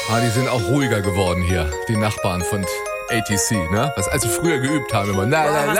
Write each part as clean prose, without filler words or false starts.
Die sind auch ruhiger geworden hier, die Nachbarn von ATC, ne? Was als sie früher geübt haben, immer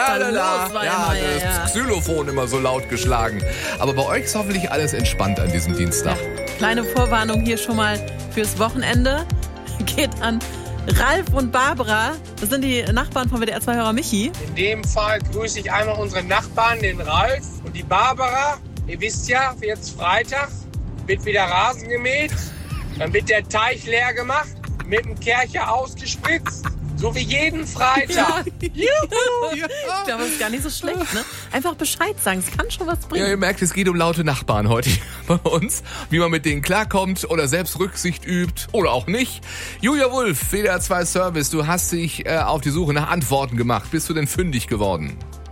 das Xylophon immer so laut geschlagen. Aber bei euch ist hoffentlich alles entspannt an diesem Dienstag. Ja, kleine Vorwarnung hier schon mal fürs Wochenende. Geht an Ralf und Barbara. Das sind die Nachbarn von WDR-2-Hörer Michi. In dem Fall grüße ich einmal unsere Nachbarn, den Ralf und die Barbara. Ihr wisst ja, jetzt Freitag wird wieder Rasen gemäht. Dann wird der Teich leer gemacht, mit dem Kercher ausgespritzt. So wie jeden Freitag. Juhu! Ich glaube, das ist gar nicht so schlecht, ne? Einfach Bescheid sagen, es kann schon was bringen. Ja, ihr merkt, es geht um laute Nachbarn heute bei uns. Wie man mit denen klarkommt oder selbst Rücksicht übt oder auch nicht. Julia Wulff, WDR 2 Service, du hast dich auf die Suche nach Antworten gemacht. Bist du denn fündig geworden?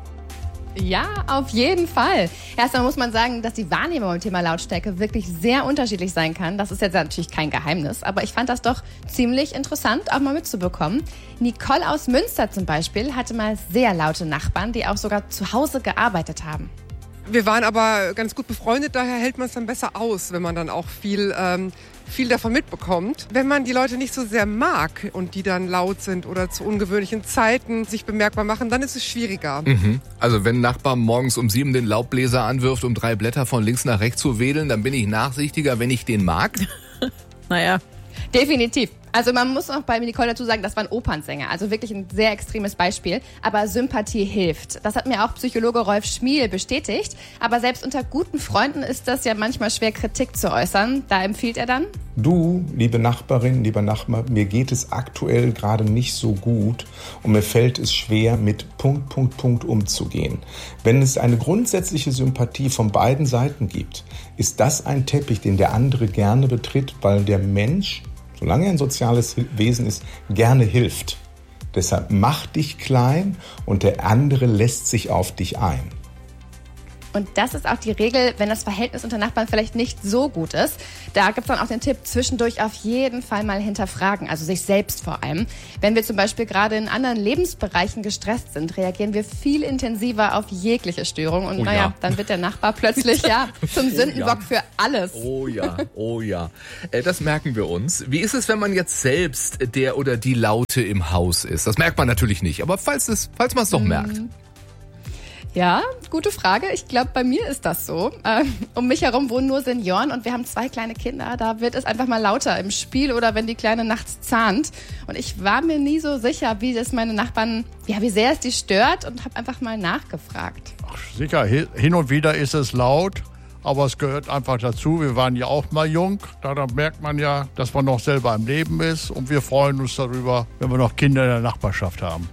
Ja, auf jeden Fall. Erstmal muss man sagen, dass die Wahrnehmung beim Thema Lautstärke wirklich sehr unterschiedlich sein kann. Das ist jetzt natürlich kein Geheimnis, aber ich fand das doch ziemlich interessant, auch mal mitzubekommen. Nicole aus Münster zum Beispiel hatte mal sehr laute Nachbarn, die auch sogar zu Hause gearbeitet haben. Wir waren aber ganz gut befreundet, daher hält man es dann besser aus, wenn man dann auch viel davon mitbekommt. Wenn man die Leute nicht so sehr mag und die dann laut sind oder zu ungewöhnlichen Zeiten sich bemerkbar machen, dann ist es schwieriger. Also wenn ein Nachbar morgens um 7 den Laubbläser anwirft, um 3 Blätter von links nach rechts zu wedeln, dann bin ich nachsichtiger, wenn ich den mag. Naja. Definitiv. Also man muss auch bei Nicole dazu sagen, das war ein Opernsänger, also wirklich ein sehr extremes Beispiel. Aber Sympathie hilft. Das hat mir auch Psychologe Rolf Schmiel bestätigt. Aber selbst unter guten Freunden ist das ja manchmal schwer, Kritik zu äußern. Da empfiehlt er dann: Du, liebe Nachbarin, lieber Nachbar, mir geht es aktuell gerade nicht so gut und mir fällt es schwer, mit ... umzugehen. Wenn es eine grundsätzliche Sympathie von beiden Seiten gibt, ist das ein Teppich, den der andere gerne betritt, weil der Mensch, solange er ein soziales Wesen ist, gerne hilft. Deshalb mach dich klein und der andere lässt sich auf dich ein. Und das ist auch die Regel, wenn das Verhältnis unter Nachbarn vielleicht nicht so gut ist. Da gibt es dann auch den Tipp, zwischendurch auf jeden Fall mal hinterfragen, also sich selbst vor allem. Wenn wir zum Beispiel gerade in anderen Lebensbereichen gestresst sind, reagieren wir viel intensiver auf jegliche Störung. Und dann wird der Nachbar plötzlich zum Sündenbock für alles. Oh ja. Das merken wir uns. Wie ist es, wenn man jetzt selbst der oder die Laute im Haus ist? Das merkt man natürlich nicht, aber falls man es doch merkt. Ja, gute Frage. Ich glaube, bei mir ist das so. Um mich herum wohnen nur Senioren und wir haben 2 kleine Kinder. Da wird es einfach mal lauter im Spiel oder wenn die Kleine nachts zahnt. Und ich war mir nie so sicher, wie das meine Nachbarn, wie sehr es die stört und habe einfach mal nachgefragt. Ach, sicher, hin und wieder ist es laut, aber es gehört einfach dazu. Wir waren ja auch mal jung. Daran merkt man ja, dass man noch selber im Leben ist. Und wir freuen uns darüber, wenn wir noch Kinder in der Nachbarschaft haben.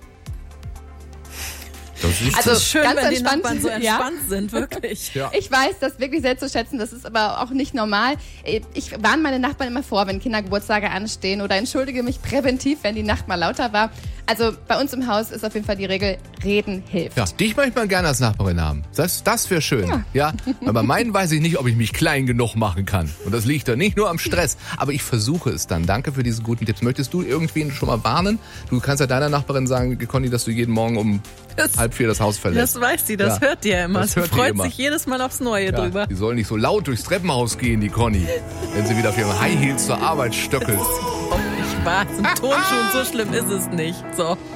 Also schön, ganz wenn die entspannt, Nachbarn so entspannt sind, wirklich. Ja. Ich weiß das wirklich sehr zu schätzen, das ist aber auch nicht normal. Ich warne meine Nachbarn immer vor, wenn Kindergeburtstage anstehen oder entschuldige mich präventiv, wenn die Nacht mal lauter war. Also bei uns im Haus ist auf jeden Fall die Regel, reden hilft. Ja, dich möchte man gerne als Nachbarin haben. Das wäre schön. Ja. Aber bei meinen weiß ich nicht, ob ich mich klein genug machen kann. Und das liegt da nicht nur am Stress. Aber ich versuche es dann. Danke für diese guten Tipps. Möchtest du irgendwen schon mal warnen? Du kannst ja deiner Nachbarin sagen, Conny, dass du jeden Morgen um 3:30 das Haus verlässt. Das weiß sie, das hört die ja immer. Sie freut sich jedes Mal aufs Neue drüber. Die soll nicht so laut durchs Treppenhaus gehen, die Conny. Wenn sie wieder auf ihrem High Heels zur Arbeit stöckelt. Spaß. Im Turnschuhen, so schlimm ist es nicht. So.